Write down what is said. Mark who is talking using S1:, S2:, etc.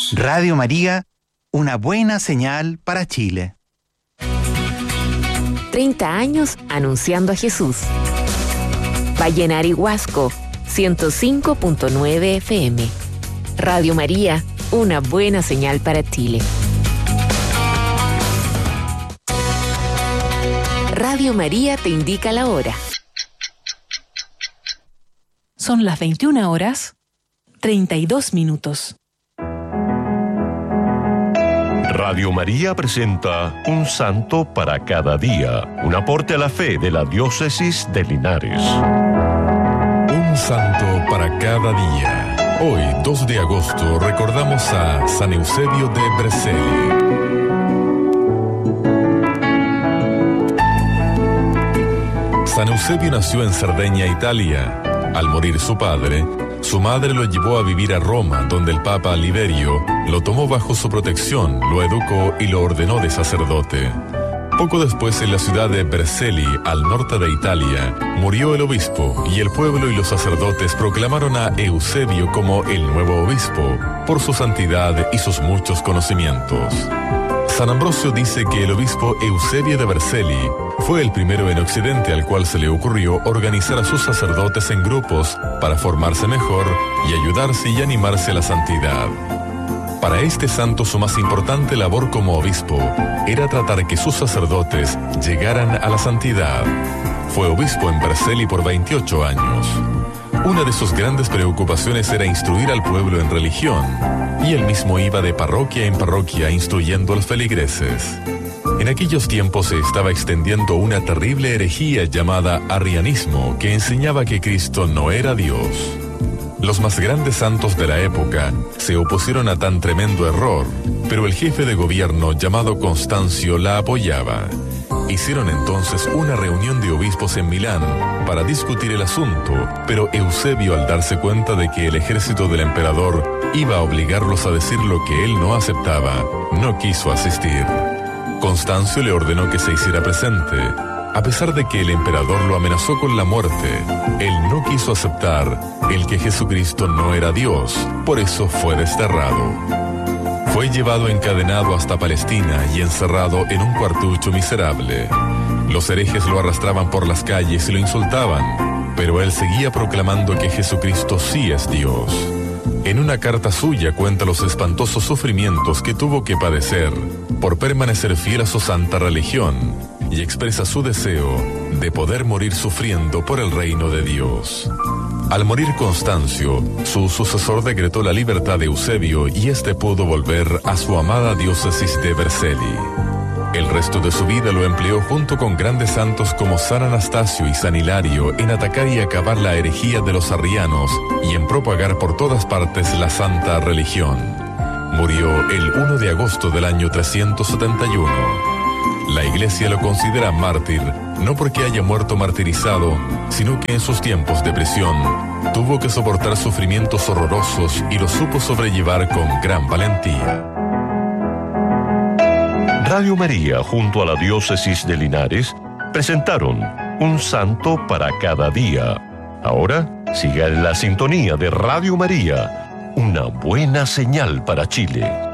S1: Radio María, una buena señal para Chile.
S2: 30 años anunciando a Jesús. Vallenar y Huasco, 105.9 FM. Radio María, una buena señal para Chile. Radio María te indica la hora.
S3: Son las 21 horas, 32 minutos.
S4: Radio María presenta Un Santo para cada día, un aporte a la fe de la Diócesis de Linares.
S5: Un Santo para cada día. Hoy, 2 de agosto, recordamos a San Eusebio de Vercelli. San Eusebio nació en Cerdeña, Italia. Al morir su padre, su madre lo llevó a vivir a Roma, donde el Papa Liberio lo tomó bajo su protección, lo educó y lo ordenó de sacerdote. Poco después, en la ciudad de Vercelli, al norte de Italia, murió el obispo y el pueblo y los sacerdotes proclamaron a Eusebio como el nuevo obispo, por su santidad y sus muchos conocimientos. San Ambrosio dice que el obispo Eusebio de Vercelli fue el primero en Occidente al cual se le ocurrió organizar a sus sacerdotes en grupos para formarse mejor y ayudarse y animarse a la santidad. Para este santo su más importante labor como obispo era tratar que sus sacerdotes llegaran a la santidad. Fue obispo en Vercelli por 28 años. Una de sus grandes preocupaciones era instruir al pueblo en religión, y él mismo iba de parroquia en parroquia instruyendo a los feligreses. En aquellos tiempos se estaba extendiendo una terrible herejía llamada arrianismo, que enseñaba que Cristo no era Dios. Los más grandes santos de la época se opusieron a tan tremendo error, pero el jefe de gobierno llamado Constancio la apoyaba. Hicieron entonces una reunión de obispos en Milán para discutir el asunto, pero Eusebio, al darse cuenta de que el ejército del emperador iba a obligarlos a decir lo que él no aceptaba, no quiso asistir. Constancio le ordenó que se hiciera presente. A pesar de que el emperador lo amenazó con la muerte, él no quiso aceptar el que Jesucristo no era Dios, por eso fue desterrado. Fue llevado encadenado hasta Palestina y encerrado en un cuartucho miserable. Los herejes lo arrastraban por las calles y lo insultaban, pero él seguía proclamando que Jesucristo sí es Dios. En una carta suya cuenta los espantosos sufrimientos que tuvo que padecer por permanecer fiel a su santa religión y expresa su deseo de poder morir sufriendo por el reino de Dios. Al morir Constancio, su sucesor decretó la libertad de Eusebio y éste pudo volver a su amada diócesis de Vercelli. El resto de su vida lo empleó junto con grandes santos como San Anastasio y San Hilario en atacar y acabar la herejía de los arrianos y en propagar por todas partes la santa religión. Murió el 1 de agosto del año 371. La Iglesia lo considera mártir, no porque haya muerto martirizado, sino que en sus tiempos de prisión tuvo que soportar sufrimientos horrorosos y los supo sobrellevar con gran valentía.
S4: Radio María, junto a la Diócesis de Linares, presentaron Un Santo para cada día. Ahora, siga en la sintonía de Radio María, una buena señal para Chile.